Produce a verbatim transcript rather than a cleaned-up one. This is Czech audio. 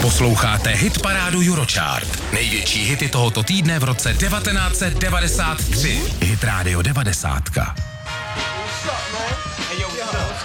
Posloucháte hitparádu Eurochart. Největší hity tohoto týdne v roce devatenáct set devadesát tři. Hit Radio devadesát.